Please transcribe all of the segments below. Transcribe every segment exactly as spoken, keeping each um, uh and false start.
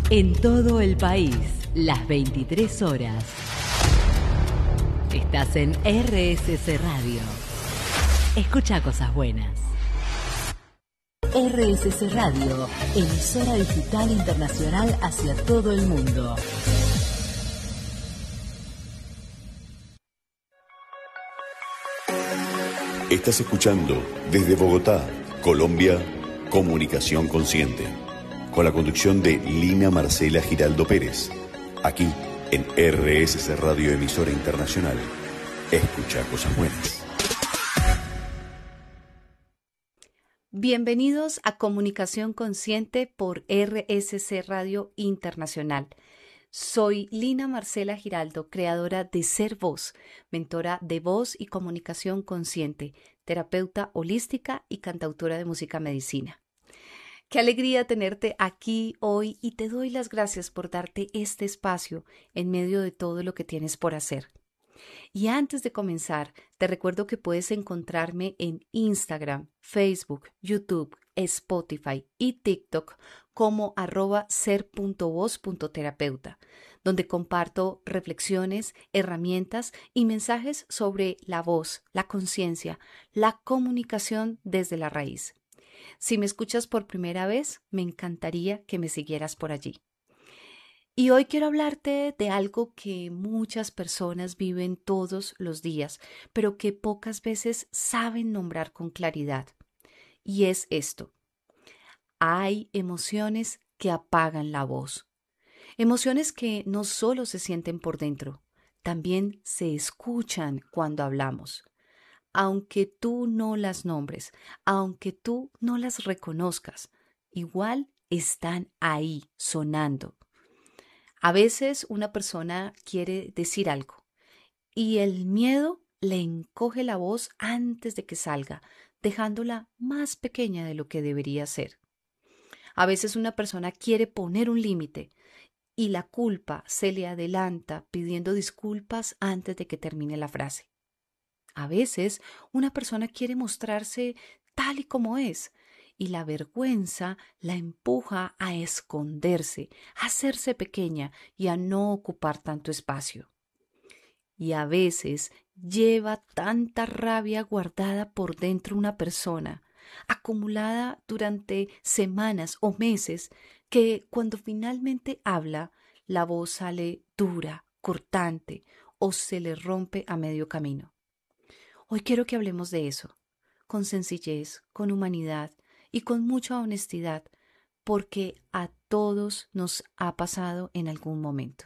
En todo el país, las veintitrés horas. Estás en R S C Radio. Escucha cosas buenas. R S C Radio, emisora digital internacional hacia todo el mundo. Estás escuchando desde Bogotá, Colombia, Comunicación Consciente, con la conducción de Lina Marcela Giraldo Pérez, aquí en R S C Radio, emisora internacional. Escucha cosas buenas. Bienvenidos a Comunicación Consciente por R S C Radio Internacional. Soy Lina Marcela Giraldo, creadora de Ser Voz, mentora de voz y comunicación consciente, terapeuta holística y cantautora de música medicina. Qué alegría tenerte aquí hoy y te doy las gracias por darte este espacio en medio de todo lo que tienes por hacer. Y antes de comenzar, te recuerdo que puedes encontrarme en Instagram, Facebook, YouTube, Spotify y TikTok como arroba ser punto voz punto terapeuta, donde comparto reflexiones, herramientas y mensajes sobre la voz, la conciencia, la comunicación desde la raíz. Si me escuchas por primera vez, me encantaría que me siguieras por allí. Y hoy quiero hablarte de algo que muchas personas viven todos los días, pero que pocas veces saben nombrar con claridad. Y es esto: hay emociones que apagan la voz. Emociones que no solo se sienten por dentro, también se escuchan cuando hablamos. Aunque tú no las nombres, aunque tú no las reconozcas, igual están ahí sonando. A veces una persona quiere decir algo y el miedo le encoge la voz antes de que salga, dejándola más pequeña de lo que debería ser. A veces una persona quiere poner un límite y la culpa se le adelanta pidiendo disculpas antes de que termine la frase. A veces una persona quiere mostrarse tal y como es y la vergüenza la empuja a esconderse, a hacerse pequeña y a no ocupar tanto espacio. Y a veces lleva tanta rabia guardada por dentro una persona, acumulada durante semanas o meses, que cuando finalmente habla, la voz sale dura, cortante o se le rompe a medio camino. Hoy quiero que hablemos de eso, con sencillez, con humanidad y con mucha honestidad, porque a todos nos ha pasado en algún momento.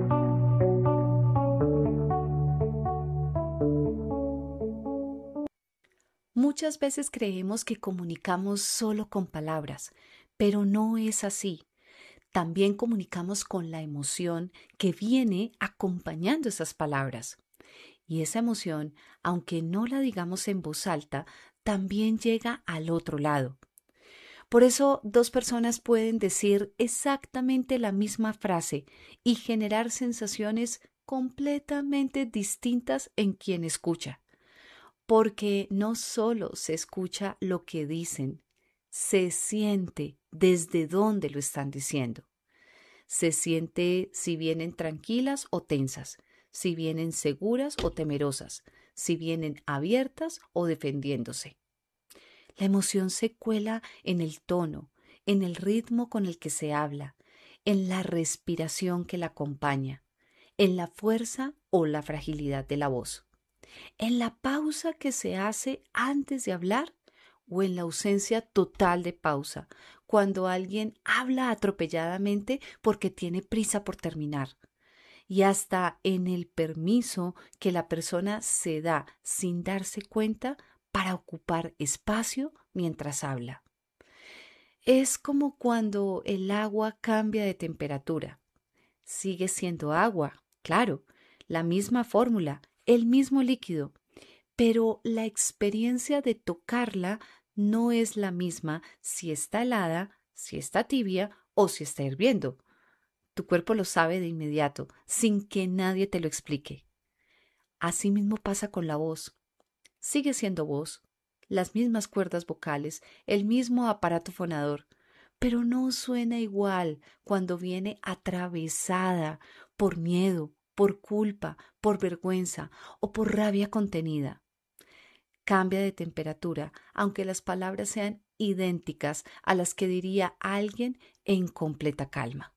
Muchas veces creemos que comunicamos solo con palabras, pero no es así. También comunicamos con la emoción que viene acompañando esas palabras. Y esa emoción, aunque no la digamos en voz alta, también llega al otro lado. Por eso, dos personas pueden decir exactamente la misma frase y generar sensaciones completamente distintas en quien escucha. Porque no solo se escucha lo que dicen, se siente desde dónde lo están diciendo. Se siente si vienen tranquilas o tensas, si vienen seguras o temerosas, si vienen abiertas o defendiéndose. La emoción se cuela en el tono, en el ritmo con el que se habla, en la respiración que la acompaña, en la fuerza o la fragilidad de la voz, en la pausa que se hace antes de hablar o en la ausencia total de pausa, cuando alguien habla atropelladamente porque tiene prisa por terminar. Y hasta en el permiso que la persona se da sin darse cuenta para ocupar espacio mientras habla. Es como cuando el agua cambia de temperatura. Sigue siendo agua, claro, la misma fórmula, el mismo líquido, pero la experiencia de tocarla no es la misma si está helada, si está tibia o si está hirviendo. Tu cuerpo lo sabe de inmediato, sin que nadie te lo explique. Así mismo pasa con la voz. Sigue siendo voz, las mismas cuerdas vocales, el mismo aparato fonador, pero no suena igual cuando viene atravesada por miedo, por culpa, por vergüenza o por rabia contenida. Cambia de temperatura, aunque las palabras sean idénticas a las que diría alguien en completa calma.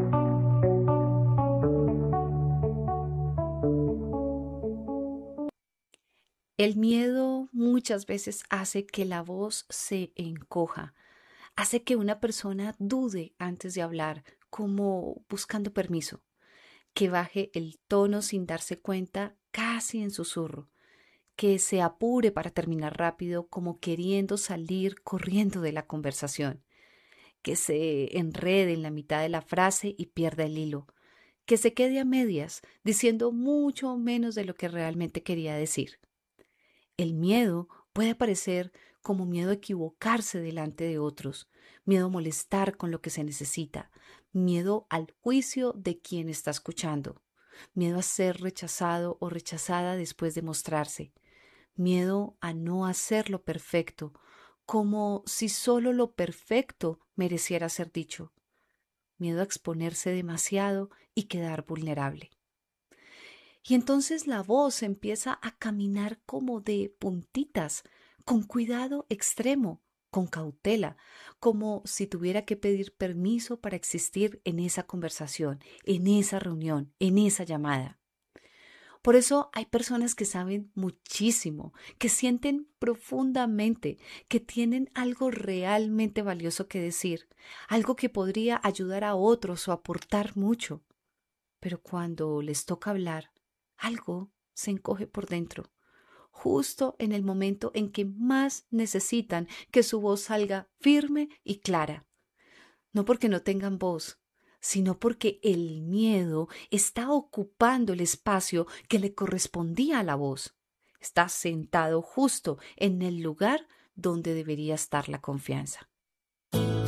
El miedo muchas veces hace que la voz se encoja, hace que una persona dude antes de hablar, como buscando permiso, que baje el tono sin darse cuenta, casi en susurro, que se apure para terminar rápido, como queriendo salir corriendo de la conversación, que se enrede en la mitad de la frase y pierda el hilo, que se quede a medias, diciendo mucho menos de lo que realmente quería decir. El miedo puede aparecer como miedo a equivocarse delante de otros, miedo a molestar con lo que se necesita, miedo al juicio de quien está escuchando, miedo a ser rechazado o rechazada después de mostrarse, miedo a no hacerlo perfecto, como si solo lo perfecto mereciera ser dicho, miedo a exponerse demasiado y quedar vulnerable. Y entonces la voz empieza a caminar como de puntitas, con cuidado extremo, con cautela, como si tuviera que pedir permiso para existir en esa conversación, en esa reunión, en esa llamada. Por eso hay personas que saben muchísimo, que sienten profundamente, que tienen algo realmente valioso que decir, algo que podría ayudar a otros o aportar mucho. Pero cuando les toca hablar, algo se encoge por dentro, justo en el momento en que más necesitan que su voz salga firme y clara. No porque no tengan voz, sino porque el miedo está ocupando el espacio que le correspondía a la voz. Está sentado justo en el lugar donde debería estar la confianza.